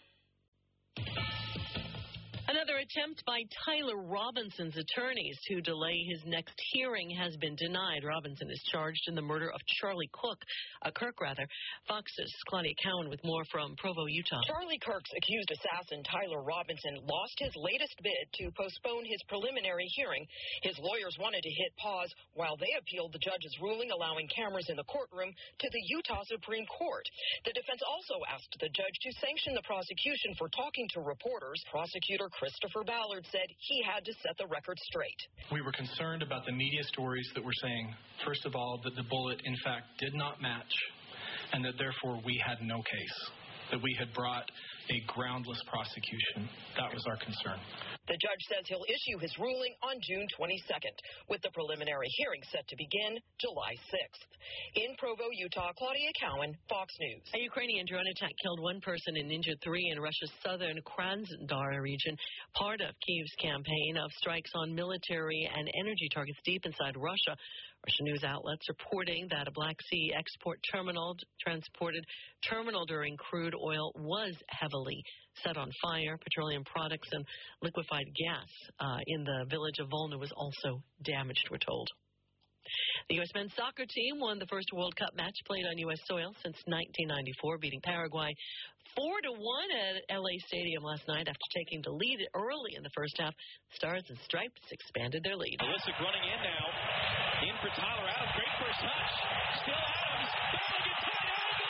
Another attempt by Tyler Robinson's attorneys to delay his next hearing has been denied. Robinson is charged in the murder of Charlie Kirk. Fox's Claudia Cowan with more from Provo, Utah. Charlie Kirk's accused assassin, Tyler Robinson, lost his latest bid to postpone his preliminary hearing. His lawyers wanted to hit pause while they appealed the judge's ruling allowing cameras in the courtroom to the Utah Supreme Court. The defense also asked the judge to sanction the prosecution for talking to reporters. Prosecutor Christopher Ballard said he had to set the record straight. We were concerned about the media stories that were saying, first of all, that the bullet, in fact, did not match, and that therefore we had no case, that we had brought a groundless prosecution. That was our concern. The judge says he'll issue his ruling on June 22nd, with the preliminary hearing set to begin July 6th. In Provo, Utah, Claudia Cowan, Fox News. A Ukrainian drone attack killed one person and injured three in Russia's southern Krasnodar region, part of Kyiv's campaign of strikes on military and energy targets deep inside Russia. Russian news outlets reporting that a Black Sea export transported terminal during crude oil was heavily set on fire. Petroleum products and liquefied gas in the village of Volna was also damaged, we're told. The U.S. men's soccer team won the first World Cup match played on U.S. soil since 1994, beating Paraguay 4-1 at L.A. Stadium last night after taking the lead early in the first half. Stars and Stripes expanded their lead. Pulisic running in now. In for Tyler Adams. Great first touch. Still Adams. Ball gets hit.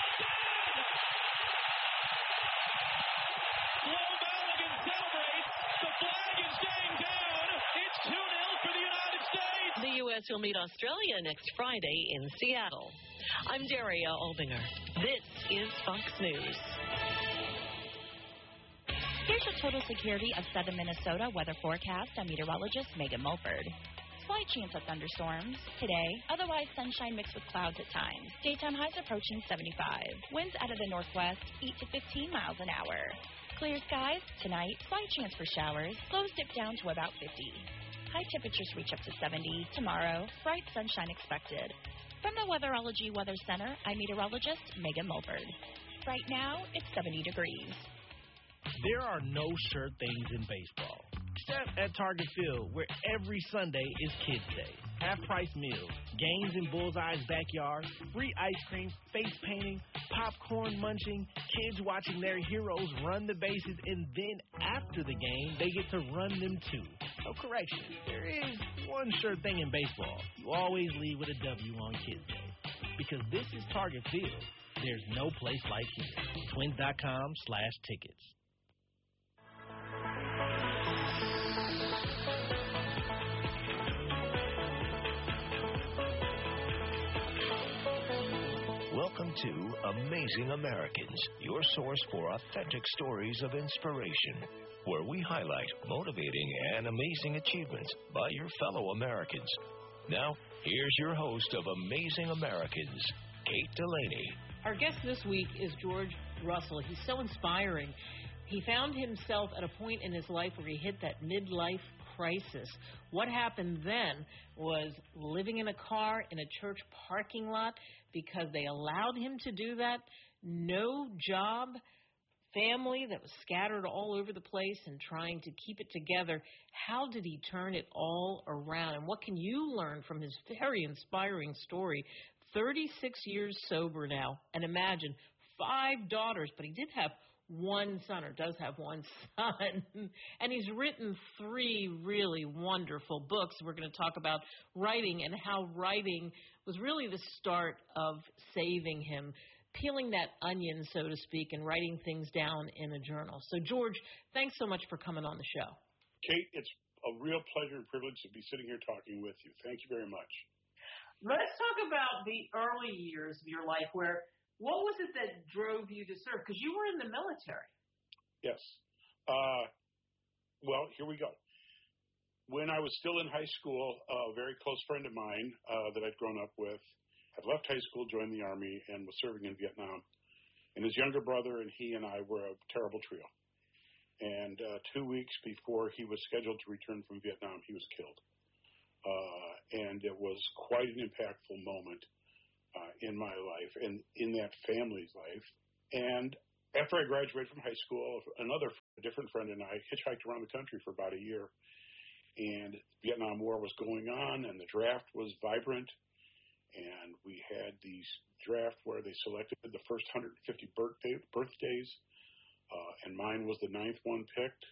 Flo Balogun celebrates. The flag is staying down. It's 2-0 for the United States. The U.S. will meet Australia next Friday in Seattle. I'm Daria Albinger. This is Fox News. Here's your total security of Southern Minnesota weather forecast. I'm meteorologist Megan Mulford. Slight chance of thunderstorms today, otherwise sunshine mixed with clouds at times. Daytime highs approaching 75. Winds out of the northwest, 8 to 15 miles an hour. Clear skies tonight, slight chance for showers. Lows dip down to about 50. High temperatures reach up to 70. Tomorrow, bright sunshine expected. From the Weatherology Weather Center, I'm meteorologist Megan Mulford. Right now, it's 70 degrees. There are no sure things in baseball, except at Target Field, where every Sunday is Kids Day. Half-price meals, games in Bullseye's backyard, free ice cream, face painting, popcorn munching, kids watching their heroes run the bases, and then after the game, they get to run them too. Oh, correction, there is one sure thing in baseball. You always leave with a W on Kids Day. Because this is Target Field. There's no place like here. Twins.com/tickets. Welcome to Amazing Americans, your source for authentic stories of inspiration, where we highlight motivating and amazing achievements by your fellow Americans. Now, here's your host of Amazing Americans, Kate Delaney. Our guest this week is George Russell. He's so inspiring. He found himself at a point in his life where he hit that midlife crisis. What happened then was living in a car in a church parking lot because they allowed him to do that. No job, family that was scattered all over the place and trying to keep it together. How did he turn it all around? And what can you learn from his very inspiring story? 36 years sober now. And imagine, 5 daughters, but he did have one son, or does have one son, and he's written 3 really wonderful books. We're going to talk about writing and how writing was really the start of saving him, peeling that onion, so to speak, and writing things down in a journal. So, George, thanks so much for coming on the show. Kate, it's a real pleasure and privilege to be sitting here talking with you. Thank you very much. Let's talk about the early years of your life where what was it that drove you to serve? Because you were in the military. Yes. Well, here we go. When I was still in high school, a very close friend of mine that I'd grown up with had left high school, joined the Army, and was serving in Vietnam. And his younger brother and he and I were a terrible trio. And 2 weeks before he was scheduled to return from Vietnam, he was killed. And it was quite an impactful moment in my life and in that family's life. And after I graduated from high school, a different friend and I hitchhiked around the country for about a year. And the Vietnam War was going on, and the draft was vibrant. And we had these draft where they selected the first 150 birthdays, and mine was the 9th one picked.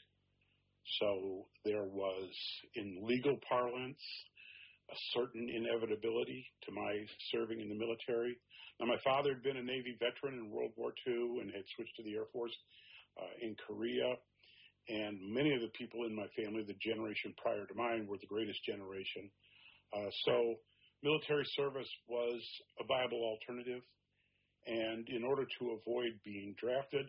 So there was, in legal parlance, a certain inevitability to my serving in the military. Now, my father had been a Navy veteran in World War II and had switched to the Air Force in Korea. And many of the people in my family, the generation prior to mine, were the greatest generation. So military service was a viable alternative. And in order to avoid being drafted,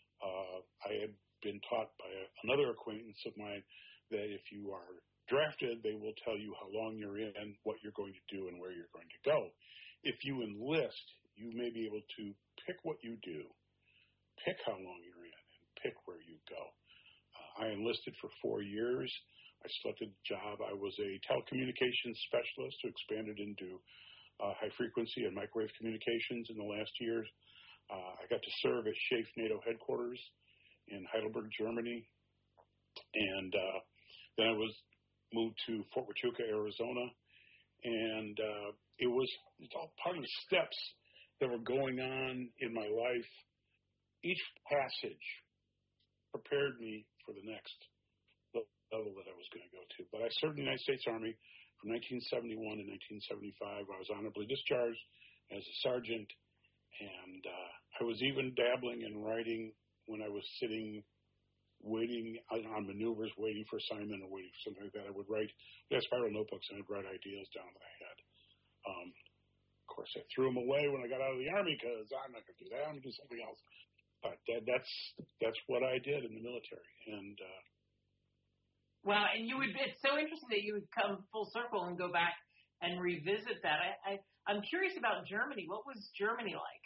I had been taught by another acquaintance of mine that if you are drafted, they will tell you how long you're in, what you're going to do, and where you're going to go. If you enlist, you may be able to pick what you do, pick how long you're in, and pick where you go. I enlisted for 4 years. I selected a job. I was a telecommunications specialist who expanded into high frequency and microwave communications in the last years. I got to serve at SHAEF NATO headquarters in Heidelberg, Germany. And then I was moved to Fort Huachuca, Arizona. And it's all part of the steps that were going on in my life. Each passage prepared me for the next level that I was going to go to. But I served in the United States Army from 1971 to 1975. I was honorably discharged as a sergeant, and I was even dabbling in writing when I was sitting, waiting on maneuvers, waiting for assignment or waiting for something like that. I would write, I had spiral notebooks, and I'd write ideas down that I had. Of course, I threw them away when I got out of the Army because I'm not going to do that. I'm going to do something else. But that's what I did in the military. And well, and it's so interesting that you would come full circle and go back and revisit that. I'm curious about Germany. What was Germany like?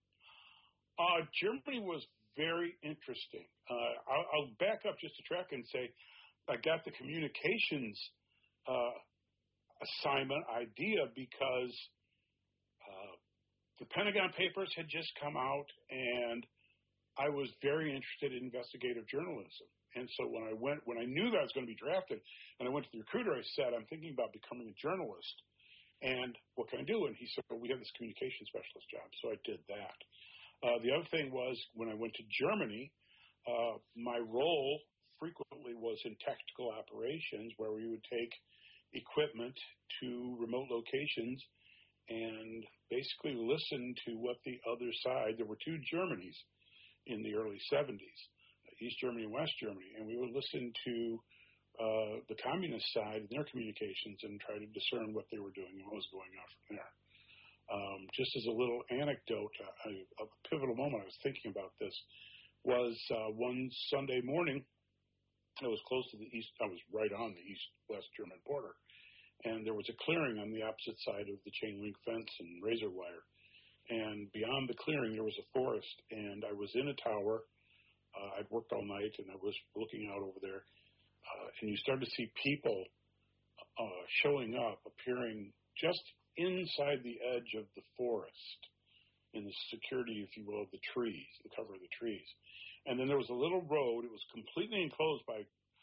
Germany was very interesting. I'll back up just a track and say I got the communications assignment idea because the Pentagon Papers had just come out, and I was very interested in investigative journalism. And so when I knew that I was going to be drafted, and I went to the recruiter, I said, I'm thinking about becoming a journalist. And what can I do? And he said, well, we have this communication specialist job. So I did that. The other thing was when I went to Germany, my role frequently was in tactical operations where we would take equipment to remote locations and basically listen to what the other side, there were two Germanys in the early 70s, East Germany and West Germany, and we would listen to the communist side and their communications and try to discern what they were doing and what was going on from there. Just as a little anecdote, a pivotal moment I was thinking about this was one Sunday morning. I was close to the east. I was right on the east-west German border, and there was a clearing on the opposite side of the chain link fence and razor wire. And beyond the clearing, there was a forest, and I was in a tower. I'd worked all night, and I was looking out over there, and you started to see people showing up, appearing just inside the edge of the forest, in the security, if you will, of the trees, the cover of the trees. And then there was a little road. It was completely enclosed by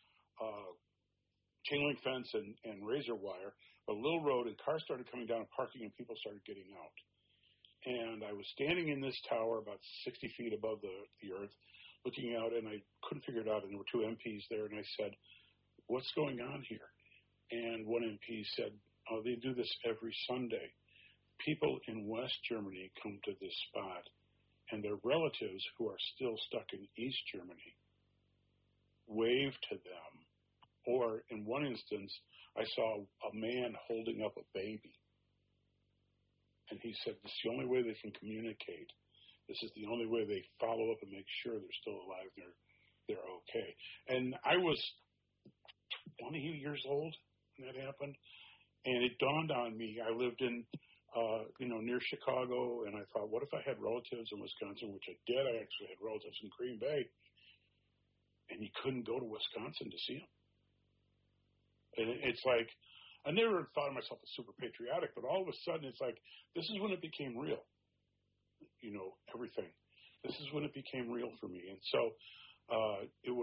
chain link fence and razor wire, a little road, and cars started coming down and parking, and people started getting out. And I was standing in this tower about 60 feet above the earth, looking out, and I couldn't figure it out, and there were two MPs there, and I said, what's going on here? And one MP said, oh, they do this every Sunday. People in West Germany come to this spot, and their relatives who are still stuck in East Germany wave to them. Or in one instance, I saw a man holding up a baby. And he said, this is the only way they can communicate. This is the only way they follow up and make sure they're still alive. they're okay. And I was 20 years old when that happened, and it dawned on me. I lived in, near Chicago, and I thought, what if I had relatives in Wisconsin, which I did. I actually had relatives in Green Bay, and you couldn't go to Wisconsin to see them. And it's like, I never thought of myself as super patriotic, but all of a sudden it's like, this is when it became real. Everything. This is when it became real for me. And so it was